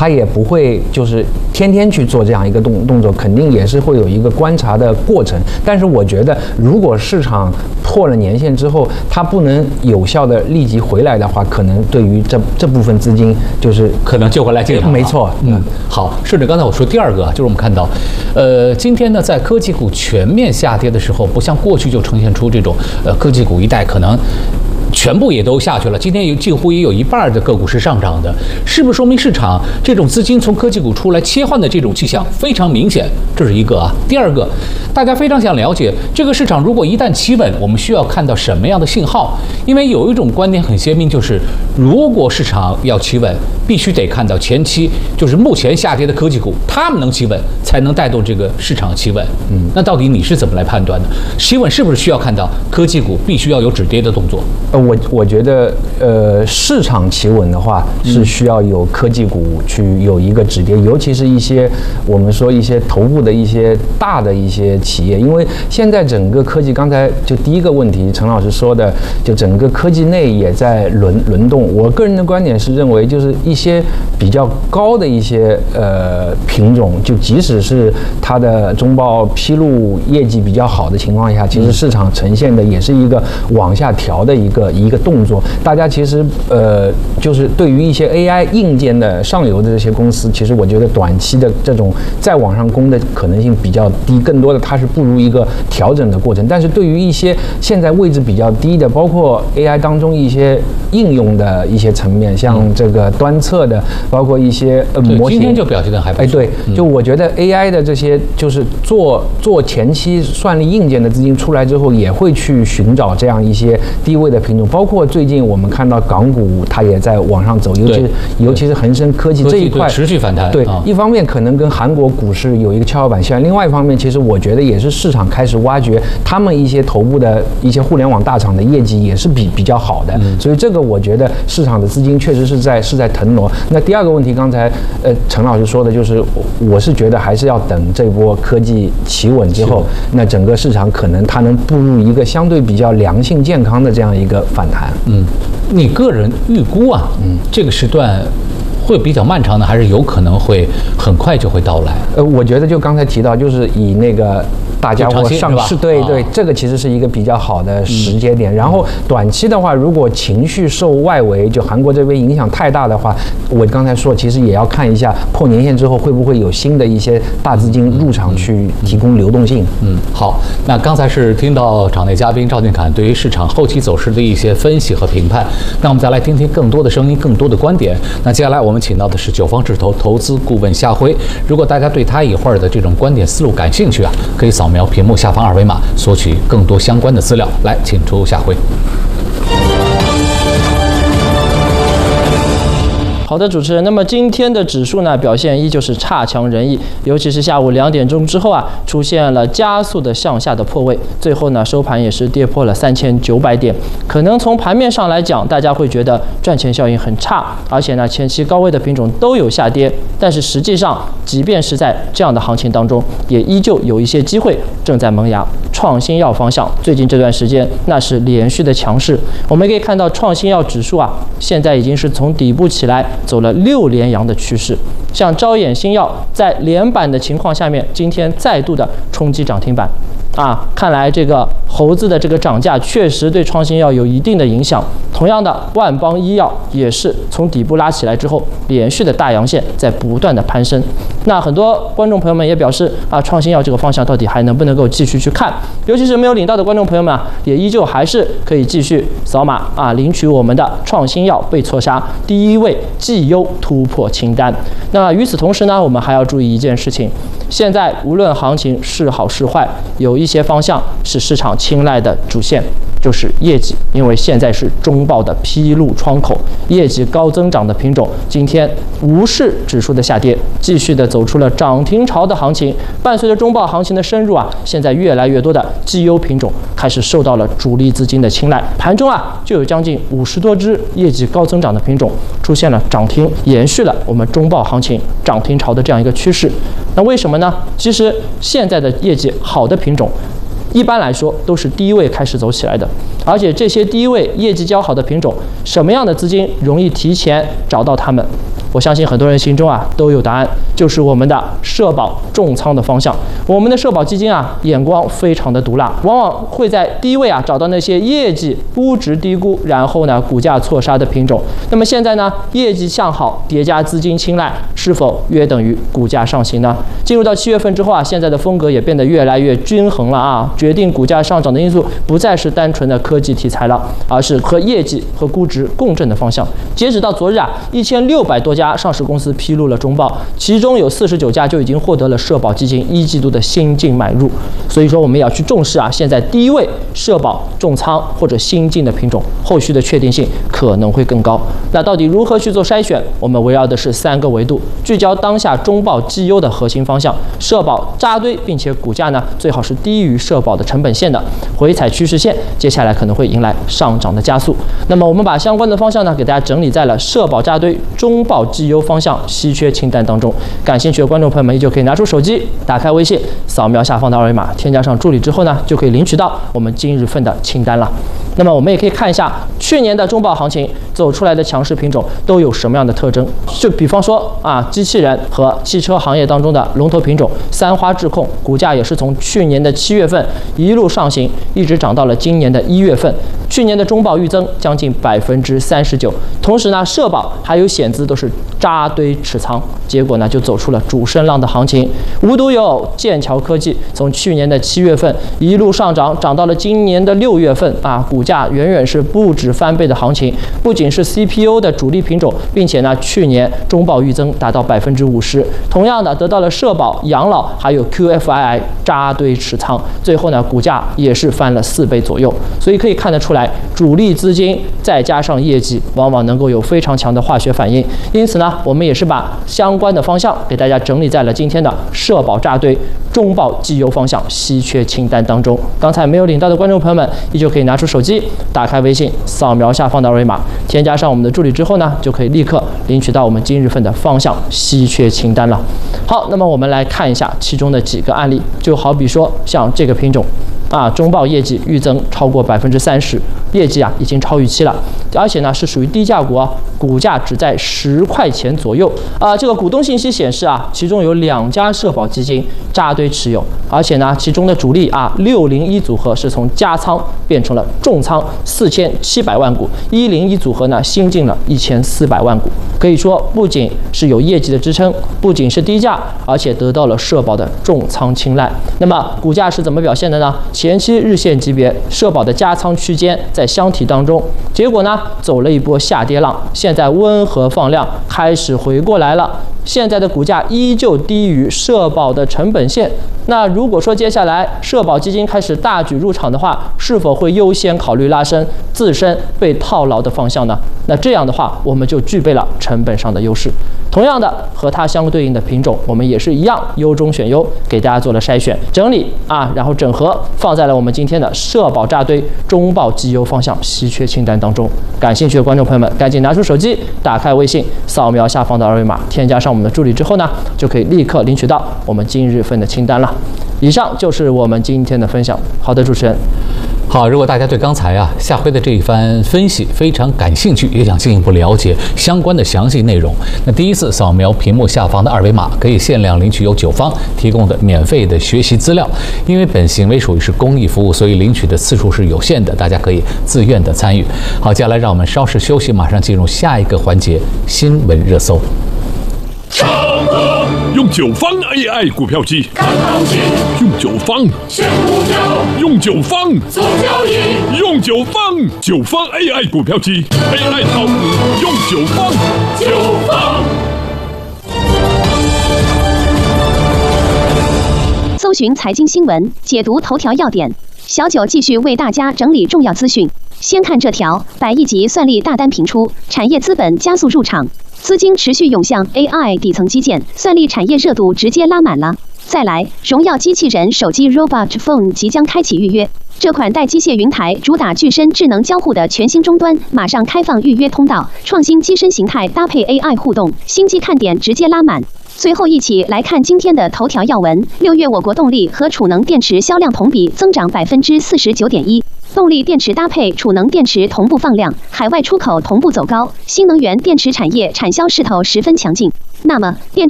他也不会就是天天去做这样一个动作，肯定也是会有一个观察的过程。但是我觉得，如果市场破了年线之后，它不能有效的立即回来的话，可能对于这部分资金就是可能就会来进场了。 没错， 好，顺着刚才我说第二个，就是我们看到，今天呢，在科技股全面下跌的时候，不像过去就呈现出这种科技股一带可能全部也都下去了，今天几乎也有一半的个股是上涨的，是不是说明市场这种资金从科技股出来切换的这种迹象非常明显？这是一个啊。第二个，大家非常想了解这个市场如果一旦企稳，我们需要看到什么样的信号？因为有一种观点很鲜明，就是如果市场要企稳，必须得看到前期就是目前下跌的科技股，它们能企稳，才能带动这个市场企稳。那到底你是怎么来判断的？企稳是不是需要看到科技股必须要有止跌的动作？ 我觉得，市场企稳的话，是需要有科技股去有一个止跌，尤其是一些我们说一些头部的一些大的一些企业，因为现在整个科技，刚才就第一个问题，陈老师说的，就整个科技内也在轮动。我个人的观点是认为，就是一些比较高的一些品种，就即使是它的中报披露业绩比较好的情况下，其实市场呈现的也是一个往下调的一个动作。大家其实就是对于一些 AI 硬件的上游的这些公司，其实我觉得短期的这种再往上攻的可能性比较低，更多的它是步入一个调整的过程。但是对于一些现在位置比较低的，包括 AI 当中一些应用的一些层面，像这个端测的，包括一些模型， 今天就表现得还不错。 对，就我觉得 AI 的这些就是做前期算力硬件的资金出来之后，也会去寻找这样一些低位的品种，包括最近我们看到港股它也在往上走，尤其是恒生科技这一块持续反弹。 对，一方面可能跟韩国股市有一个跷跷板效应，另外一方面其实我觉得也是市场开始挖掘他们一些头部的一些互联网大厂的业绩也是比较好的，所以这个我觉得市场的资金确实是在腾挪。那第二个问题，刚才陈老师说的就是，我是觉得还是要等这波科技企稳之后，那整个市场可能它能步入一个相对比较良性健康的这样一个反弹。 你个人预估啊，这个时段会比较漫长呢，还是有可能会很快就会到来？ 我觉得就刚才提到，就是以那个大家伙上市，对，这个其实是一个比较好的时间点。然后短期的话，如果情绪受外围就韩国这边影响太大的话，我刚才说其实也要看一下破年线之后会不会有新的一些大资金入场去提供流动性。 好，那刚才是听到场内嘉宾赵俊侃对于市场后期走势的一些分析和评判，那我们再来听听更多的声音，更多的观点。那接下来我们请到的是九方智投投资顾问夏辉。如果大家对他一会儿的这种观点思路感兴趣啊，可以扫描屏幕下方二维码索取更多相关的资料。来，请出夏辉。 好的，主持人。那么今天的指数呢，表现依旧是差强人意，尤其是下午2点钟之后啊，出现了加速的向下的破位，最后呢收盘也是跌破了3900点。可能从盘面上来讲，大家会觉得赚钱效应很差，而且呢前期高位的品种都有下跌，但是实际上，即便是在这样的行情当中，也依旧有一些机会正在萌芽。创新药方向最近这段时间那是连续的强势，我们可以看到创新药指数啊，现在已经是从底部起来走了6连阳的趋势。像招眼新药在连板的情况下面，今天再度的冲击涨停板。看来这个猴子的这个涨价确实对创新药有一定的影响。同样的，万邦医药也是从底部拉起来之后，连续的大阳线在不断的攀升。那很多观众朋友们也表示创新药这个方向到底还能不能够继续去看？尤其是没有领到的观众朋友们也依旧还是可以继续扫码领取我们的创新药被错杀第一位绩优突破清单。那与此同时呢，我们还要注意一件事情。现在无论行情是好是坏，有一些方向是市场青睐的主线，就是业绩。因为现在是中报的披露窗口，业绩高增长的品种今天无视指数的下跌，继续的走出了涨停潮的行情。伴随着中报行情的深入现在越来越多的绩优品种开始受到了主力资金的青睐。盘中就有将近50多只业绩高增长的品种出现了涨停，延续了我们中报行情涨停潮的这样一个趋势。那为什么呢？其实现在的业绩好的品种一般来说都是低位开始走起来的，而且这些低位业绩较好的品种，什么样的资金容易提前找到它们？ 我相信很多人心中都有答案，就是我们的社保重仓的方向。我们的社保基金眼光非常的毒辣，往往会在低位找到那些业绩估值低估，然后呢股价错杀的品种。那么现在呢，业绩向好叠加资金青睐，是否约等于股价上行呢？进入到7月份之后现在的风格也变得越来越均衡了决定股价上涨的因素不再是单纯的科技题材了，而是和业绩和估值共振的方向。截止到昨日1600多家上市公司披露了中报，其中有49家就已经获得了社保基金1季度的新进买入。所以说我们也要去重视现在第一位社保重仓或者新进的品种，后续的确定性可能会更高。那到底如何去做筛选？我们围绕的是3个维度，聚焦当下中报绩优的核心方向，社保扎堆，并且股价呢最好是低于社保的成本线的回踩趋势线，接下来可能会迎来上涨的加速。那么我们把相关的方向呢给大家整理在了社保扎堆、中报绩优方向稀缺清单当中。感兴趣的观众朋友们依旧可以拿出手机，打开微信，扫描下方的二维码，添加上助理之后呢，就可以领取到我们今日份的清单了。那么我们也可以看一下去年的中报行情走出来的强势品种都有什么样的特征。就比方说机器人和汽车行业当中的龙头品种三花智控，股价也是从去年的7月份一路上行，一直涨到了今年的1月份。去年的中报预增将近39%，同时呢，社保还有险资都是扎堆持仓，结果呢就走出了主升浪的行情。无独有剑桥科技从去年的7月份一路上涨，涨到了今年的6月份股价远远是不止翻倍的行情。不仅是 CPU 的主力品种，并且呢去年中报预增达到50%，同样的得到了社保、养老还有 QFII 扎堆持仓，最后呢股价也是翻了4倍左右。所以可以看得出来，主力资金再加上业绩，往往能够有非常强的化学反应。因此呢，我们也是把相关的方向给大家整理在了今天的社保扎堆、中报绩优方向稀缺清单当中。刚才没有领到的观众朋友们，依旧可以拿出手机，打开微信，扫描下方的二维码，添加上我们的助理之后呢，就可以立刻领取到我们今日份的方向稀缺清单了。好，那么我们来看一下其中的几个案例，就好比说像这个品种中报业绩预增超过30%，业绩已经超预期了，而且呢是属于低价股股价只在10块钱左右这个股东信息显示其中有2家社保基金扎堆持有，而且呢其中的主力601组合是从加仓变成了重仓4700万股，101组合呢新进了1400万股。可以说不仅是有业绩的支撑，不仅是低价，而且得到了社保的重仓青睐。那么股价是怎么表现的呢？前期日线级别社保的加仓区间在箱体当中，结果呢走了一波下跌浪，现在温和放量，开始回过来了。现在的股价依旧低于社保的成本线。那如果说接下来社保基金开始大举入场的话，是否会优先考虑拉升自身被套牢的方向呢？那这样的话，我们就具备了成本上的优势。同样的，和它相对应的品种，我们也是一样优中选优，给大家做了筛选整理然后整合放在了我们今天的社保扎堆、中报绩优方向稀缺清单当中。感兴趣的观众朋友们，赶紧拿出手机，打开微信，扫描下方的二维码，添加上我们的助理之后呢，就可以立刻领取到我们今日份的清单了。以上就是我们今天的分享。好的，主持人。 好，如果大家对刚才夏辉的这一番分析非常感兴趣，也想进一步了解相关的详细内容，那第一次扫描屏幕下方的二维码，可以限量领取由9方提供的免费的学习资料。因为本行为属于是公益服务，所以领取的次数是有限的，大家可以自愿的参与。好，接下来让我们稍事休息，马上进入下一个环节——新闻热搜。 用9方 AI 股票机看行情，用9方选股票，用9方做交易，用9方9方 AI 股票机 AI 炒股用9方9方。 搜寻财经新闻，解读头条要点。小九继续为大家整理重要资讯。先看这条，100亿级算力大单频出，产业资本加速入场。资金持续涌向 AI 底层基建，算力产业热度直接拉满了。再来，荣耀机器人手机 Robot Phone 即将开启预约，这款带机械云台、主打具身智能交互的全新终端，马上开放预约通道，创新机身形态搭配 AI 互动，新机看点直接拉满。最后一起来看今天的头条要闻：6月我国动力和储能电池销量同比增长49.1%。 动力电池搭配储能电池同步放量，海外出口同步走高，新能源电池产业产销势头十分强劲。那么，电池